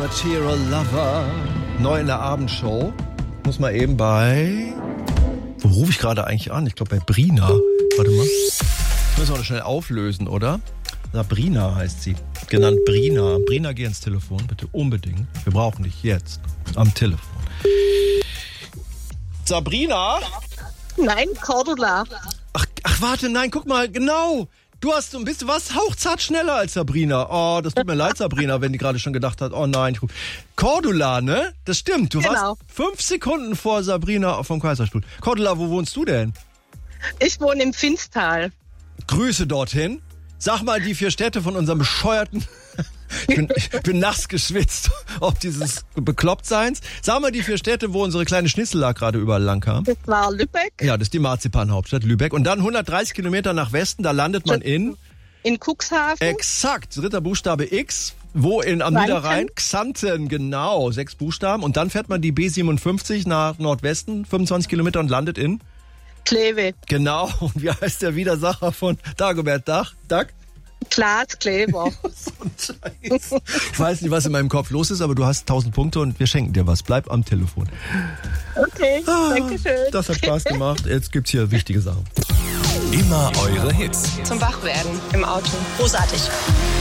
Material Lover. Neu in der Abendshow. Muss mal eben bei... Wo rufe ich gerade eigentlich an? Ich glaube bei Brina. Warte mal. Müssen wir das schnell auflösen, oder? Sabrina heißt sie. Genannt Brina. Brina, geh ins Telefon, bitte unbedingt. Wir brauchen dich jetzt am Telefon. Sabrina? Nein, Cordula. Ach warte, nein, guck mal, genau. Du bist was hauchzart schneller als Sabrina. Oh, das tut mir leid, Sabrina, wenn die gerade schon gedacht hat, oh nein, Cordula, ne? Das stimmt, du warst 5 Sekunden vor Sabrina vom Kaiserstuhl. Cordula, wo wohnst du denn? Ich wohne im Finstal. Grüße dorthin. Sag mal die 4 Städte von unserem bescheuerten... Ich bin nass geschwitzt, ob dieses Beklopptseins. Sag mal die 4 Städte, wo unsere kleine Schnitzel gerade überall lang kam. Das war Lübeck. Ja, das ist die Marzipanhauptstadt Lübeck. Und dann 130 Kilometer nach Westen, da landet man in Cuxhaven. Exakt, 3. Buchstabe X. Wo am Niederrhein? Xanten, genau, 6 Buchstaben. Und dann fährt man die B57 nach Nordwesten, 25 Kilometer und landet in Kleve. Genau, und wie heißt der Widersacher von Dagobert Duck? Klaas Kleber. So ein Scheiß. Ich weiß nicht, was in meinem Kopf los ist, aber du hast 1000 Punkte und wir schenken dir was. Bleib am Telefon. Okay, danke schön. Das hat Spaß gemacht. Jetzt gibt's hier wichtige Sachen. Immer eure Hits. Zum Wachwerden im Auto. Großartig.